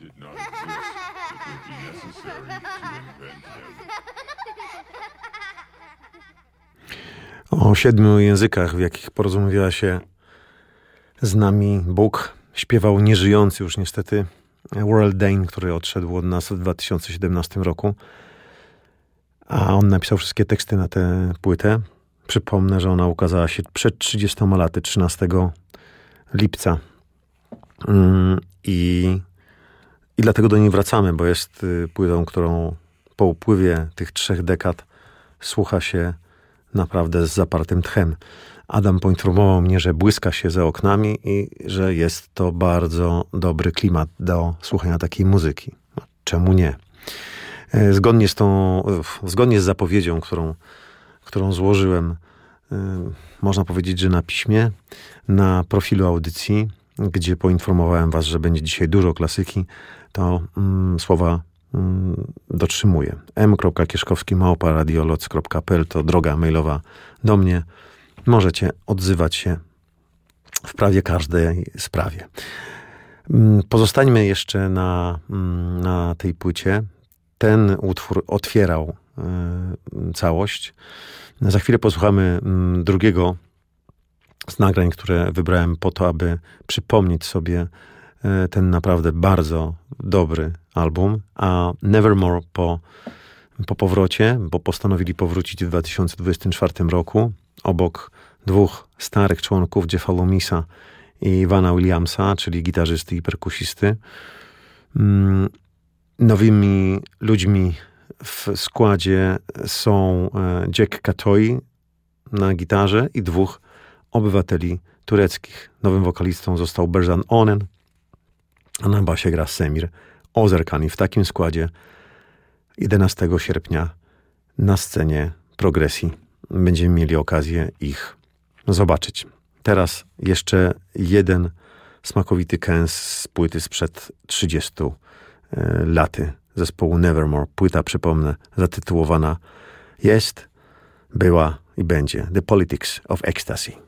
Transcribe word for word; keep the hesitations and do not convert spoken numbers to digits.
O siedmiu językach, w jakich porozumiewa się z nami Bóg, śpiewał nieżyjący już niestety Warrell Dane, który odszedł od nas w dwa tysiące siedemnastym roku. A on napisał wszystkie teksty na tę płytę. Przypomnę, że ona ukazała się przed trzydziestoma laty, trzynastego lipca. I, I dlatego do niej wracamy, bo jest płytą, którą po upływie tych trzech dekad słucha się naprawdę z zapartym tchem. Adam poinformował mnie, że błyska się za oknami i że jest to bardzo dobry klimat do słuchania takiej muzyki. Czemu nie? Zgodnie z tą, zgodnie z zapowiedzią, którą, którą złożyłem, można powiedzieć, że na piśmie, na profilu audycji, gdzie poinformowałem was, że będzie dzisiaj dużo klasyki, to mm, słowa mm, dotrzymuję. m kropka kieszkowski małpa radioloc kropka p l to droga mailowa do mnie. Możecie odzywać się w prawie każdej sprawie. Pozostańmy jeszcze na, na tej płycie. Ten utwór otwierał y, całość. Za chwilę posłuchamy y, drugiego z nagrań, które wybrałem po to, aby przypomnieć sobie y, ten naprawdę bardzo dobry album, a Nevermore po, po powrocie, bo postanowili powrócić w dwa tysiące dwudziestym czwartym roku, obok dwóch starych członków, Jeffa Loomisa i Ivana Williamsa, czyli gitarzysty i perkusisty. Mm, Nowymi ludźmi w składzie są Jack Katoi na gitarze i dwóch obywateli tureckich. Nowym wokalistą został Berzan Onen, a na basie gra Semir Ozerkan. I w takim składzie jedenastego sierpnia na scenie Progresji będziemy mieli okazję ich zobaczyć. Teraz jeszcze jeden smakowity kęs z płyty sprzed trzydziestu laty zespołu Nevermore. Płyta, przypomnę, zatytułowana jest, była i będzie The Politics of Ecstasy.